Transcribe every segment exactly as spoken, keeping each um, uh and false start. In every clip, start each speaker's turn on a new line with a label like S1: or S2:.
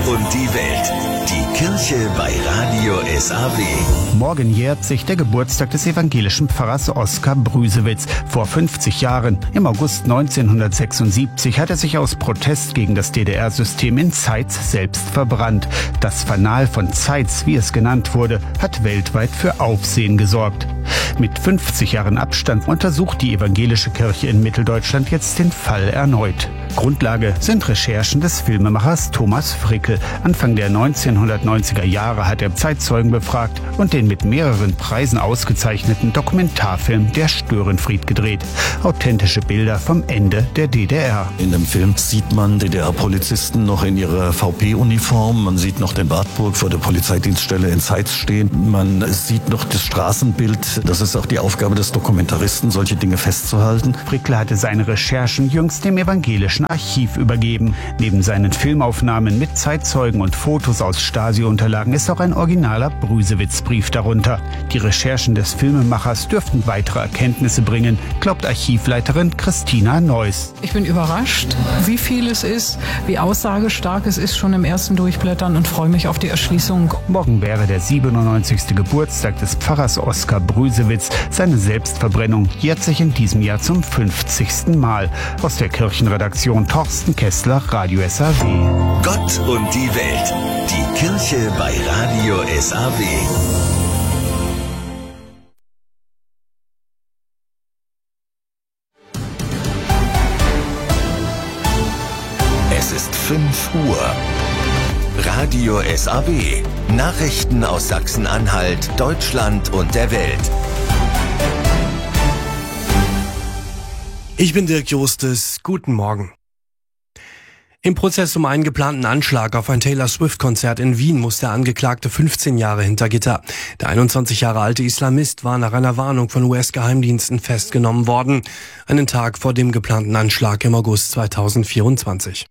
S1: und die Welt. Die Kirche bei Radio S A W.
S2: Morgen jährt sich der Geburtstag des evangelischen Pfarrers Oskar Brüsewitz. Vor fünfzig Jahren, im August neunzehnhundertsechsundsiebzig, hat er sich aus Protest gegen das D D R-System in Zeitz selbst verbrannt. Das Fanal von Zeitz, wie es genannt wurde, hat weltweit für Aufsehen gesorgt. Mit fünfzig Jahren Abstand untersucht die evangelische Kirche in Mitteldeutschland jetzt den Fall erneut. Grundlage sind Recherchen des Filmemachers Thomas Frickel. Anfang der neunzehnhundertneunziger Jahre hat er Zeitzeugen befragt und den mit mehreren Preisen ausgezeichneten Dokumentarfilm Der Störenfried gedreht. Authentische Bilder vom Ende der D D R.
S3: In dem Film sieht man D D R-Polizisten noch in ihrer V P-Uniform. Man sieht noch den Wartburg vor der Polizeidienststelle in Zeitz stehen. Man sieht noch das Straßenbild. Das ist auch die Aufgabe des Dokumentaristen, solche Dinge festzuhalten.
S2: Frickel hatte seine Recherchen jüngst dem evangelischen Archiv übergeben. Neben seinen Filmaufnahmen mit Zeitzeugen und Fotos aus Stasi-Unterlagen ist auch ein originaler Brüsewitz-Brief darunter. Die Recherchen des Filmemachers dürften weitere Erkenntnisse bringen, glaubt Archivleiterin Christina Neuss.
S4: Ich bin überrascht, wie viel es ist, wie aussagestark es ist schon im ersten Durchblättern und freue mich auf die Erschließung.
S2: Morgen wäre der siebenundneunzigste Geburtstag des Pfarrers Oskar Brüsewitz. Seine Selbstverbrennung jährt sich in diesem Jahr zum fünfzigsten Mal. Aus der Kirchenredaktion Thorsten Kessler, Radio S A W.
S1: Gott und die Welt. Die Kirche bei Radio S A W. Es ist fünf Uhr. Radio S A W. Nachrichten aus Sachsen-Anhalt, Deutschland und der Welt.
S5: Ich bin Dirk Justus. Guten Morgen. Im Prozess um einen geplanten Anschlag auf ein Taylor Swift-Konzert in Wien muss der Angeklagte fünfzehn Jahre hinter Gitter. Der einundzwanzig Jahre alte Islamist war nach einer Warnung von U S-Geheimdiensten festgenommen worden, einen Tag vor dem geplanten Anschlag im August zweitausendvierundzwanzig.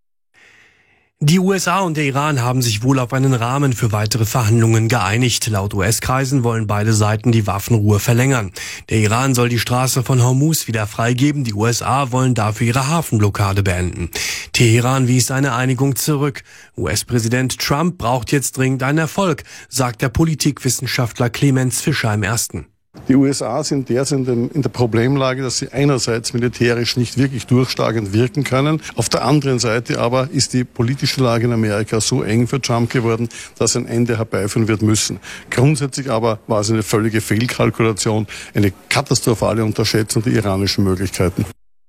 S5: Die U S A und der Iran haben sich wohl auf einen Rahmen für weitere Verhandlungen geeinigt. Laut U S-Kreisen wollen beide Seiten die Waffenruhe verlängern. Der Iran soll die Straße von Hormuz wieder freigeben, die U S A wollen dafür ihre Hafenblockade beenden. Teheran wies eine Einigung zurück. U S-Präsident Trump braucht jetzt dringend einen Erfolg, sagt der Politikwissenschaftler Clemens Fischer im Ersten.
S6: Die U S A sind derzeit in der Problemlage, dass sie einerseits militärisch nicht wirklich durchschlagend wirken können. Auf der anderen Seite aber ist die politische Lage in Amerika so eng für Trump geworden, dass ein Ende herbeiführen wird müssen. Grundsätzlich aber war es eine völlige Fehlkalkulation, eine katastrophale Unterschätzung der iranischen Möglichkeiten.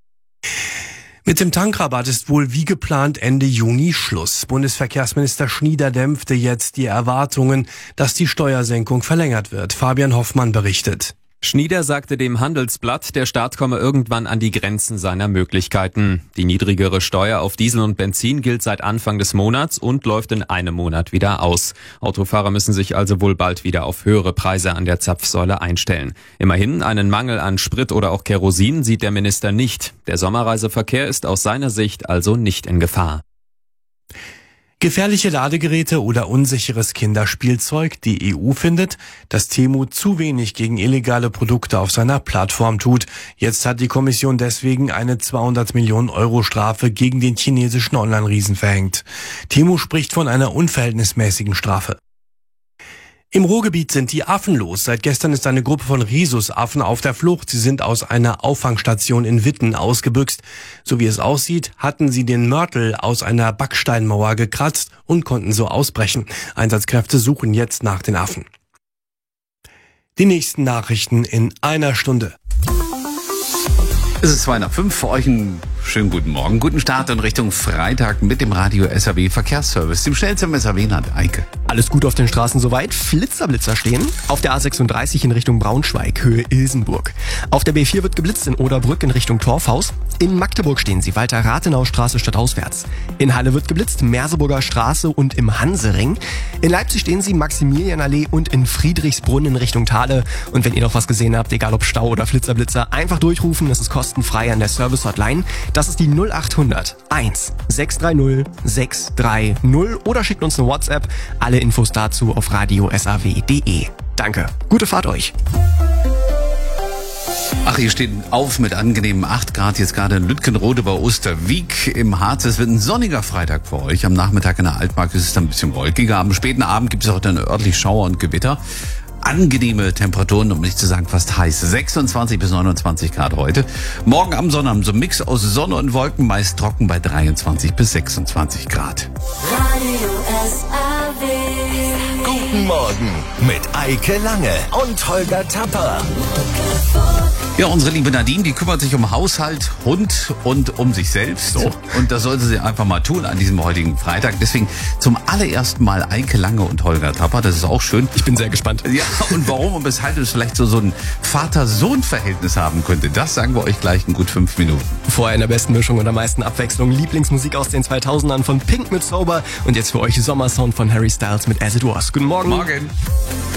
S5: Mit dem Tankrabatt ist wohl wie geplant Ende Juni Schluss. Bundesverkehrsminister Schnieder dämpfte jetzt die Erwartungen, dass die Steuersenkung verlängert wird. Fabian Hoffmann berichtet.
S7: Schnieder sagte dem Handelsblatt, der Staat komme irgendwann an die Grenzen seiner Möglichkeiten. Die niedrigere Steuer auf Diesel und Benzin gilt seit Anfang des Monats und läuft in einem Monat wieder aus. Autofahrer müssen sich also wohl bald wieder auf höhere Preise an der Zapfsäule einstellen. Immerhin, einen Mangel an Sprit oder auch Kerosin sieht der Minister nicht. Der Sommerreiseverkehr ist aus seiner Sicht also nicht in Gefahr.
S5: Gefährliche Ladegeräte oder unsicheres Kinderspielzeug. Die E U findet, dass Temu zu wenig gegen illegale Produkte auf seiner Plattform tut. Jetzt hat die Kommission deswegen eine zweihundert Millionen Euro Strafe gegen den chinesischen Online-Riesen verhängt. Temu spricht von einer unverhältnismäßigen Strafe. Im Ruhrgebiet sind die Affen los. Seit gestern ist eine Gruppe von Rhesusaffen auf der Flucht. Sie sind aus einer Auffangstation in Witten ausgebüxt. So wie es aussieht, hatten sie den Mörtel aus einer Backsteinmauer gekratzt und konnten so ausbrechen. Einsatzkräfte suchen jetzt nach den Affen. Die nächsten Nachrichten in einer Stunde.
S8: Es ist zwei nach fünf, für euch einen schönen guten Morgen, guten Start in Richtung Freitag mit dem Radio S A W Verkehrsservice, dem schnellsten S A W-Land, Eike.
S9: Alles gut auf den Straßen soweit, Flitzerblitzer stehen. Auf der A sechsunddreißig in Richtung Braunschweig, Höhe Ilsenburg. Auf der B vier wird geblitzt in Oderbrück in Richtung Torfhaus. In Magdeburg stehen sie, Walter-Rathenau-Straße stadtauswärts. In Halle wird geblitzt, Merseburger Straße und im Hansering. In Leipzig stehen sie, Maximilianallee und in Friedrichsbrunn in Richtung Thale. Und wenn ihr noch was gesehen habt, egal ob Stau oder Flitzerblitzer, einfach durchrufen, das ist kostenfrei an der Service-Hotline. Das ist die null acht hundert eins sechs drei null sechs drei null oder schickt uns eine WhatsApp. Alle Infos dazu auf radio s a w punkt d e. Danke, gute Fahrt euch.
S8: Ach, ihr steht auf mit angenehmen acht Grad, jetzt gerade in Lütgenrode bei Osterwieck im Harz. Es wird ein sonniger Freitag für euch. Am Nachmittag in der Altmark ist es dann ein bisschen wolkiger. Am späten Abend gibt es auch dann örtlich Schauer und Gewitter. Angenehme Temperaturen, um nicht zu sagen fast heiß. sechsundzwanzig bis neunundzwanzig Grad heute. Morgen am Sonnabend so ein Mix aus Sonne und Wolken, meist trocken bei dreiundzwanzig bis sechsundzwanzig Grad.
S1: Radio S A W. Guten Morgen mit Eike Lange und Holger Tapper.
S8: Ja, unsere liebe Nadine, die kümmert sich um Haushalt, Hund und um sich selbst. So. Und das sollte sie einfach mal tun an diesem heutigen Freitag. Deswegen zum allerersten Mal Eike Lange und Holger Tapper. Das ist auch schön.
S9: Ich bin sehr gespannt.
S8: Ja, und warum und weshalb es vielleicht so, so ein Vater-Sohn-Verhältnis haben könnte, das sagen wir euch gleich in gut fünf Minuten.
S9: Vorher in der besten Mischung und der meisten Abwechslung Lieblingsmusik aus den zweitausendern von Pink mit Sober und jetzt für euch Sommersound von Harry Styles mit As It Was. Guten Morgen.
S8: Morgen.